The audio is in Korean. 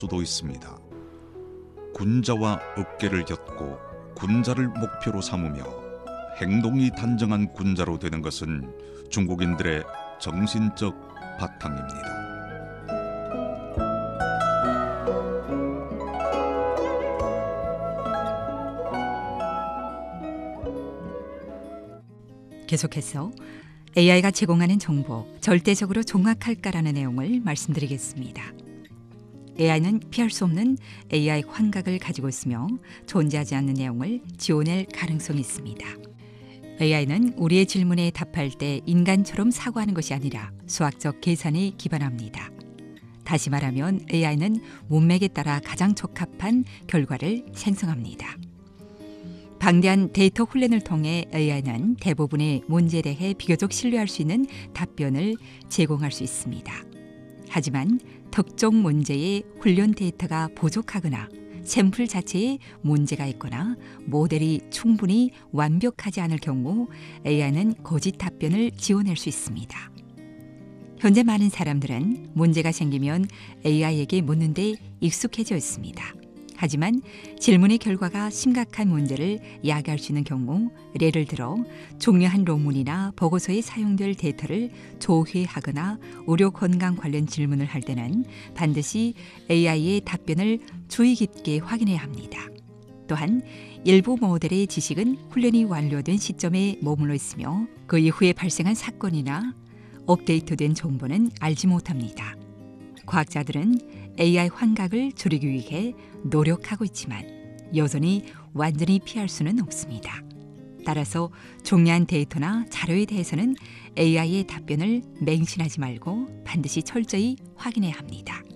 수도 있습니다. 군자와 어깨를 엮고 군자를 목표로 삼으며 행동이 단정한 군자로 되는 것은 중국인들의 정신적 바탕입니다. 계속해서 AI가 제공하는 정보 절대적으로 종합할까라는 내용을 말씀드리겠습니다. AI는 피할 수 없는 AI 환각을 가지고 있으며 존재하지 않는 내용을 지워낼 가능성이 있습니다. AI는 우리의 질문에 답할 때 인간처럼 사고하는 것이 아니라 수학적 계산에 기반합니다. 다시 말하면 AI는 문맥에 따라 가장 적합한 결과를 생성합니다. 방대한 데이터 훈련을 통해 AI는 대부분의 문제에 대해 비교적 신뢰할 수 있는 답변을 제공할 수 있습니다. 하지만 특정 문제의 훈련 데이터가 부족하거나 샘플 자체에 문제가 있거나 모델이 충분히 완벽하지 않을 경우 AI는 거짓 답변을 지어낼 수 있습니다. 현재 많은 사람들은 문제가 생기면 AI에게 묻는 데 익숙해져 있습니다. 하지만 질문의 결과가 심각한 문제를 야기할 수 있는 경우, 예를 들어 중요한 논문이나 보고서에 사용될 데이터를 조회하거나 의료 건강 관련 질문을 할 때는 반드시 AI의 답변을 주의 깊게 확인해야 합니다. 또한 일부 모델의 지식은 훈련이 완료된 시점에 머물러 있으며 그 이후에 발생한 사건이나 업데이트된 정보는 알지 못합니다. 과학자들은 AI 환각을 줄이기 위해 노력하고 있지만 여전히 완전히 피할 수는 없습니다. 따라서 중요한 데이터나 자료에 대해서는 AI의 답변을 맹신하지 말고 반드시 철저히 확인해야 합니다.